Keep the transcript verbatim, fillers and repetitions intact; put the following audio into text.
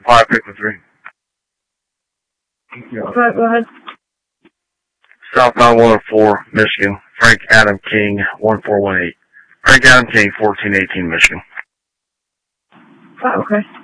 five fifty-three. Right, go ahead. Southbound one oh four, Michigan. Frank Adam King, one four one eight. Frank Adam King, fourteen eighteen, Michigan. Oh, okay.